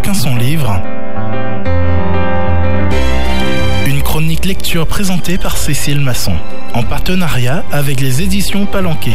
chacun son livre. Une chronique lecture présentée par Cécile Masson, en partenariat avec les éditions Palanquet.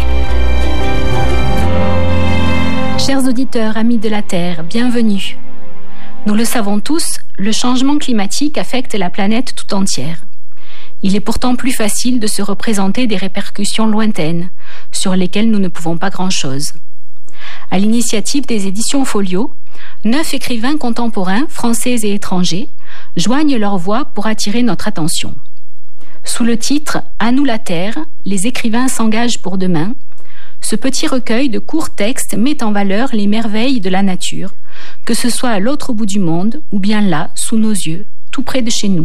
Chers auditeurs, amis de la Terre, bienvenue. Nous le savons tous, le changement climatique affecte la planète tout entière. Il est pourtant plus facile de se représenter des répercussions lointaines, sur lesquelles nous ne pouvons pas grand-chose. À l'initiative des éditions Folio, 9 écrivains contemporains, français et étrangers, joignent leur voix pour attirer notre attention. Sous le titre « À nous la Terre, les écrivains s'engagent pour demain », ce petit recueil de courts textes met en valeur les merveilles de la nature, que ce soit à l'autre bout du monde ou bien là, sous nos yeux, tout près de chez nous.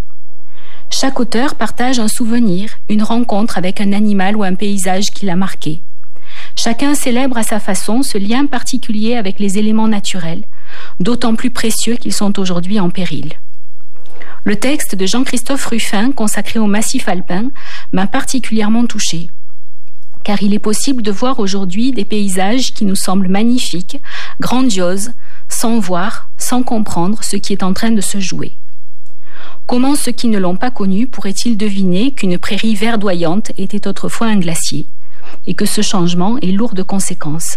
Chaque auteur partage un souvenir, une rencontre avec un animal ou un paysage qui l'a marqué. Chacun célèbre à sa façon ce lien particulier avec les éléments naturels, d'autant plus précieux qu'ils sont aujourd'hui en péril. Le texte de Jean-Christophe Ruffin, consacré au massif alpin, m'a particulièrement touchée, car il est possible de voir aujourd'hui des paysages qui nous semblent magnifiques, grandioses, sans voir, sans comprendre ce qui est en train de se jouer. Comment ceux qui ne l'ont pas connu pourraient-ils deviner qu'une prairie verdoyante était autrefois un glacier, et que ce changement est lourd de conséquences?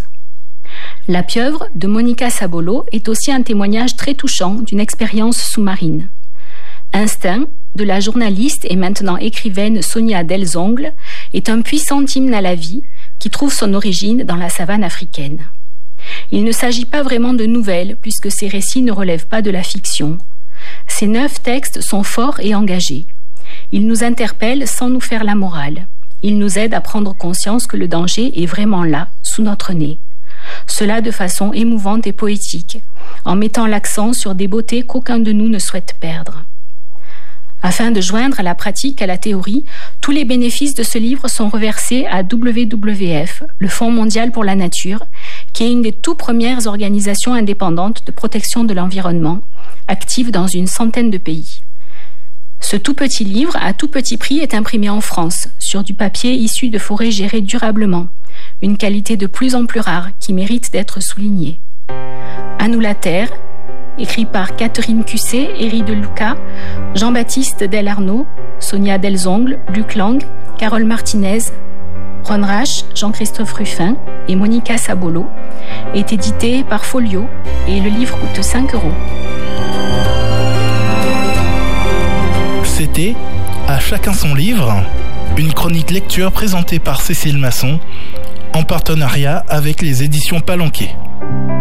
La pieuvre de Monica Sabolo est aussi un témoignage très touchant d'une expérience sous-marine. Instinct, de la journaliste et maintenant écrivaine Sonia Delzongle, est un puissant hymne à la vie qui trouve son origine dans la savane africaine. Il ne s'agit pas vraiment de nouvelles puisque ces récits ne relèvent pas de la fiction. Ces 9 textes sont forts et engagés. Ils nous interpellent sans nous faire la morale. Ils nous aident à prendre conscience que le danger est vraiment là, sous notre nez. Cela de façon émouvante et poétique, en mettant l'accent sur des beautés qu'aucun de nous ne souhaite perdre. Afin de joindre la pratique à la théorie, tous les bénéfices de ce livre sont reversés à WWF, le Fonds mondial pour la nature, qui est une des toutes premières organisations indépendantes de protection de l'environnement, active dans une centaine de pays. Ce tout petit livre, à tout petit prix, est imprimé en France, sur du papier issu de forêts gérées durablement, une qualité de plus en plus rare qui mérite d'être soulignée. À nous la Terre, écrit par Catherine Cusset, Eri de Luca, Jean-Baptiste Delarnaud, Sonia Delzongle, Luc Lang, Carole Martinez, Ron Rasch, Jean-Christophe Ruffin et Monica Sabolo, est édité par Folio et le livre coûte 5 €. C'était « À chacun son livre », une chronique lecture présentée par Cécile Masson, en partenariat avec les éditions Palanquet.